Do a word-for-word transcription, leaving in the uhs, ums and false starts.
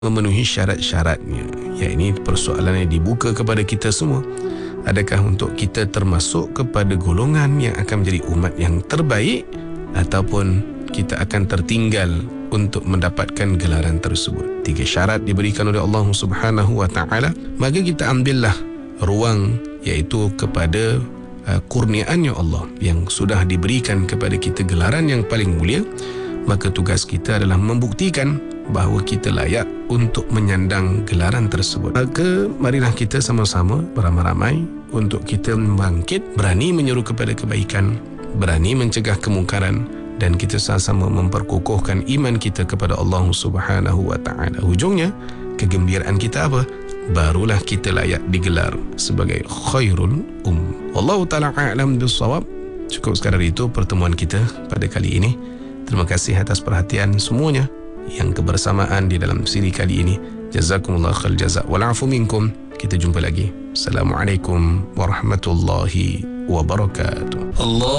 memenuhi syarat-syaratnya. Ya, ini persoalan yang dibuka kepada kita semua. Adakah untuk kita termasuk kepada golongan yang akan menjadi umat yang terbaik, ataupun kita akan tertinggal untuk mendapatkan gelaran tersebut? Tiga syarat diberikan oleh Allah Subhanahu wa taala, maka kita ambillah ruang, iaitu kepada uh, kurniaannya Allah yang sudah diberikan kepada kita gelaran yang paling mulia. Maka tugas kita adalah membuktikan bahawa kita layak untuk menyandang gelaran tersebut. Maka marilah kita sama-sama beramai-ramai untuk kita bangkit, berani menyeru kepada kebaikan, berani mencegah kemungkaran, dan kita sama-sama memperkokohkan iman kita kepada Allah Subhanahu wa taala. Hujungnya, kegembiraan kita apa? Barulah kita layak digelar sebagai khairul um. Wallahu taala a'lam bis-shawab. Cukup sekadar itu pertemuan kita pada kali ini. Terima kasih atas perhatian semuanya yang kebersamaan di dalam siri kali ini. Jazakumullah khair jazak wal afu minkum. Kita jumpa lagi. Assalamualaikum warahmatullahi wabarakatuh. Allah